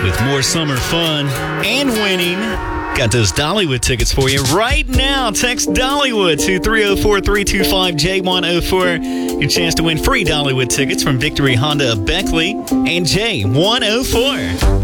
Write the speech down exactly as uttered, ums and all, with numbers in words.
with more summer fun and winning. Got those Dollywood tickets for you right now. Text Dollywood to three oh four, three two five, J one oh four. Your chance to win free Dollywood tickets from Victory Honda of Beckley and J one oh four.